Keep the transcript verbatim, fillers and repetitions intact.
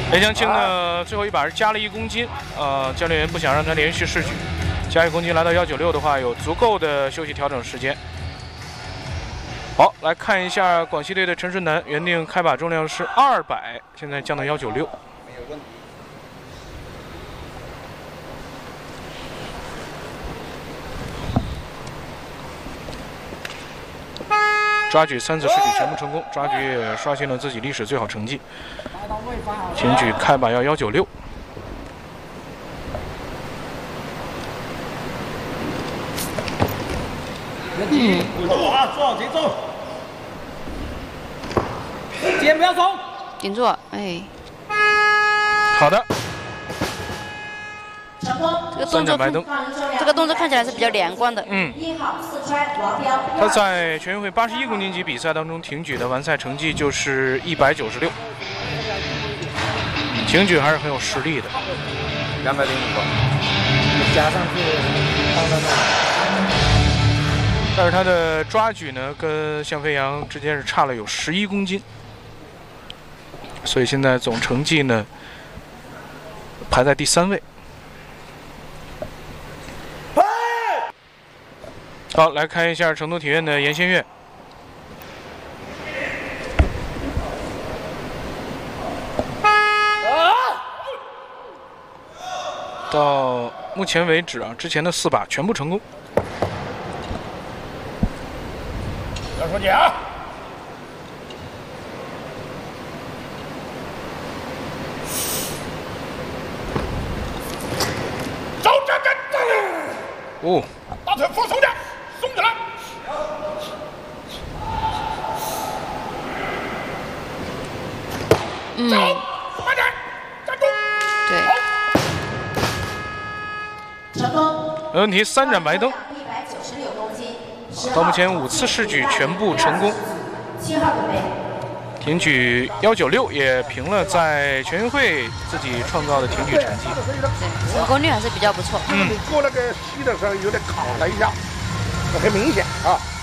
雷江青呢，最后一把是加了一公斤，呃，教练员不想让他连续试举，加一公斤来到一九六的话，有足够的休息调整时间。好，来看一下广西队的陈顺南，原定开把重量是二百，现在降到一九六。 没有问题。 抓举三次试举全部成功，抓举也刷新了自己历史最好成绩。挺举开把要一九六。 嗯，稳住啊，做好节奏，肩不要松， 顶住，哎。 好的。 这个动作，这个动作看起来是比较连贯的。 嗯。他在全运会八十一公斤级比赛当中挺举的完赛成绩就是一百九十六，挺举还是很有实力的。 两百零五，加上去放在那。 但是他的抓举呢，跟向飞扬之间是差了有十一公斤，所以现在总成绩呢排在第三位。好，来看一下成都体院的严先月。到目前为止啊，之前的四把全部成功。 不要说假。走这个。 哦。 大腿放松点，松起来。 嗯。 走，慢点，站住。 对。成功。 没问题，三盏白灯。到目前五次试举全部成功。挺举一九六也平了在全运会自己创造的挺举成绩。 对，成功率还是比较不错。 嗯，你过那个膝的时候有点卡了一下，很明显啊。